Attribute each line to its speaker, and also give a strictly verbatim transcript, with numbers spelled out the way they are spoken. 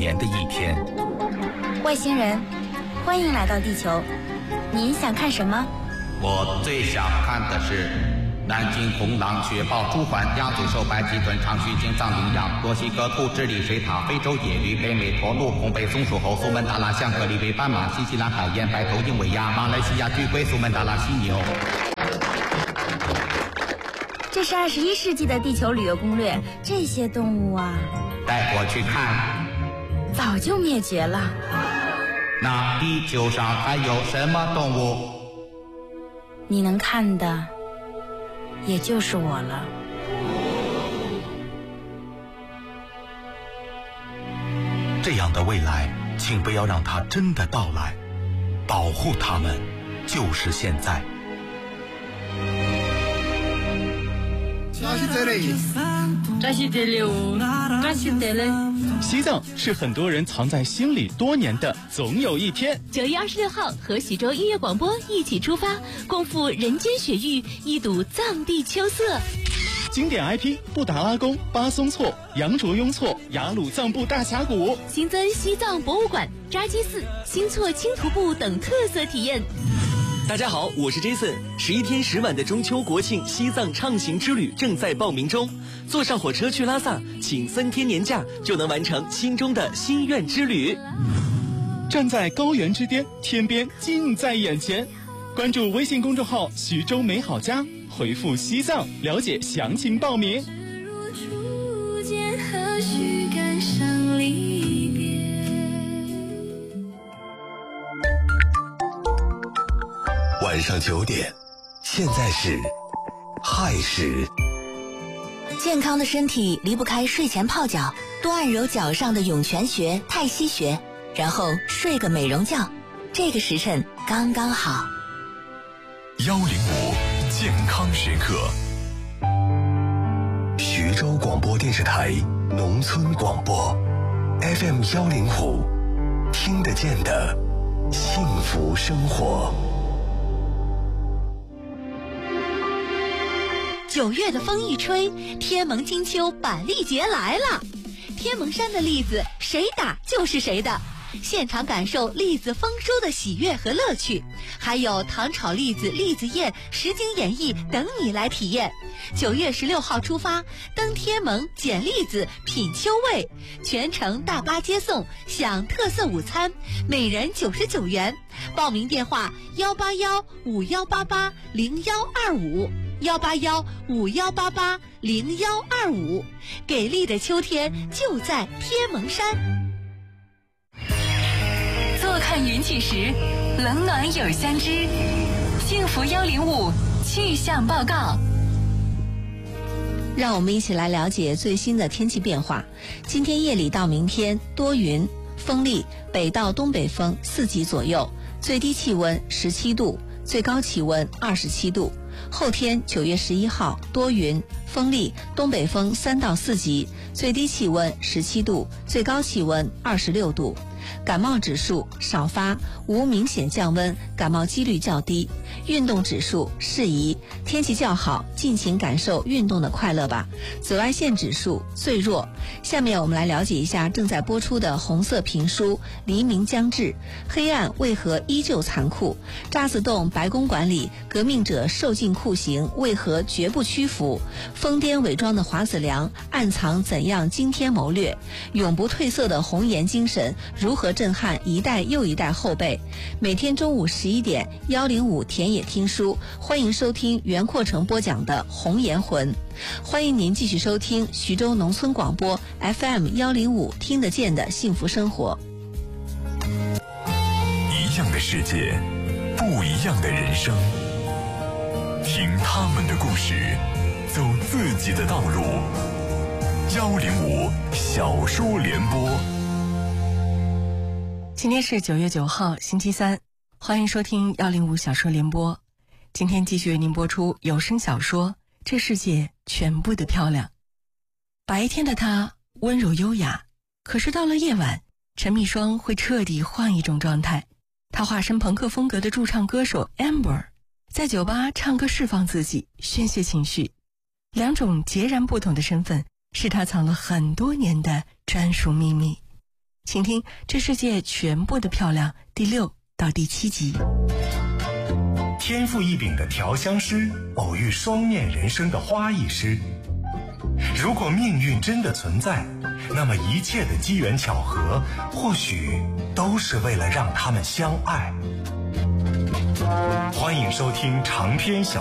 Speaker 1: 年的一天。
Speaker 2: 外星人，欢迎来到地球，你想看什么？
Speaker 3: 我最想看的是南京红狼、雪豹、朱鹮、鸭嘴兽、白鳍豚、长须鲸、藏羚羊、墨西哥兔、智利水獭、非洲野驴、北美驼鹿、红背松鼠猴、苏门答腊象、格里维斑马、新西兰海燕、白头鹰尾鸭、马来西亚巨龟、苏门答腊犀牛。
Speaker 2: 这是二十一世纪的地球旅游攻略，这些动物啊，
Speaker 3: 带我去看。
Speaker 2: 早就灭绝了。
Speaker 3: 那地球上还有什么动物？
Speaker 2: 你能看的也就是我了。
Speaker 1: 这样的未来，请不要让它真的到来，保护它们，就是现在。
Speaker 4: 西藏是很多人藏在心里多年的总有一天。
Speaker 5: 九月二十六号，和徐州音乐广播一起出发，共赴人间雪域，一睹藏地秋色。
Speaker 4: 经典 I P 布达拉宫、巴松措、羊卓雍措、雅鲁藏布大峡谷，
Speaker 5: 新增西藏博物馆、扎基寺、新措轻徒步等特色体验。
Speaker 6: 大家好，我是 Jason。十一天十晚的中秋国庆西藏畅行之旅正在报名中，坐上火车去拉萨，请三天年假就能完成心中的心愿之旅。
Speaker 4: 站在高原之巅，天边近在眼前。关注微信公众号徐州美好家，回复西藏了解详情报名。
Speaker 1: 晚上九点，现在是亥时。
Speaker 7: 健康的身体离不开睡前泡脚，多按揉脚上的涌泉穴、太溪穴，然后睡个美容觉，这个时辰刚刚好。
Speaker 1: 幺零五健康时刻，徐州广播电视台农村广播 F M 幺零五，听得见的幸福生活。
Speaker 5: 九月的风一吹，天蒙金秋板栗节来了。天蒙山的栗子谁打就是谁的，现场感受栗子丰收的喜悦和乐趣，还有糖炒栗子、栗子宴、实景演绎等你来体验。九月十六号出发，登天蒙捡栗子品秋味，全程大巴接送，享特色午餐，每人九十九元。报名电话幺八幺五幺八八零幺二五。幺八幺五幺八八零幺二五，给力的秋天就在天蒙山。
Speaker 8: 坐看云起时，冷暖有相知。幸福幺零五气象报告。
Speaker 7: 让我们一起来了解最新的天气变化。今天夜里到明天多云，风力北到东北风四级左右，最低气温十七度，最高气温二十七度。后天九月十一号多云，风力东北风三到四级，最低气温十七度，最高气温二十六度。感冒指数少发，无明显降温，感冒几率较低。运动指数适宜，天气较好，尽情感受运动的快乐吧。紫外线指数最弱。下面我们来了解一下正在播出的红色评书《黎明将至》，黑暗为何依旧残酷？渣滓洞白宫馆里革命者受尽酷刑，为何绝不屈服？疯癫伪装的华子良暗藏怎样惊天谋略？永不褪色的红颜精神如何震撼一代又一代后辈？每天中午十一点，幺零五田野听书，欢迎收听袁阔成播讲的《红颜魂》。欢迎您继续收听徐州农村广播 F M 幺零五，听得见的幸福生活。
Speaker 1: 一样的世界，不一样的人生，听他们的故事，走自己的道路。幺零五小说联播。
Speaker 9: 今天是九月九号，星期三，欢迎收听幺零五小说联播。今天继续为您播出有声小说《这世界全部的漂亮》。白天的她温柔优雅，可是到了夜晚，陈蜜霜会彻底换一种状态。她化身朋克风格的驻唱歌手 Amber， 在酒吧唱歌释放自己，宣泄情绪。两种截然不同的身份，是她藏了很多年的专属秘密。 请听《这世界全部的漂亮》第六到第七集。
Speaker 10: 天赋异禀的调香师偶遇双面人生的花艺师。如果命运真的存在，那么一切的机缘巧合或许都是为了让他们相爱。欢迎收听长篇小